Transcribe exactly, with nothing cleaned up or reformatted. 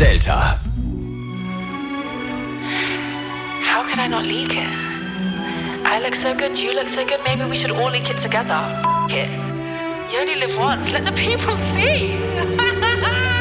Delta. How could I not leak it? I look so good, you look so good, maybe we should all leak it together. F- it. You only live once, let the people see.